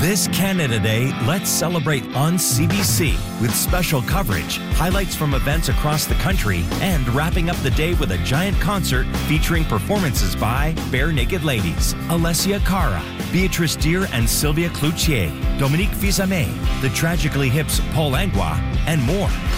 This Canada Day, let's celebrate on CBC with special coverage, highlights from events across the country, and wrapping up the day with a giant concert featuring performances by Bare Naked Ladies, Alessia Cara, Beatrice Deer and Sylvia Cloutier, Dominique Fils-Aimé, the Tragically Hip's Paul Langlois, and more.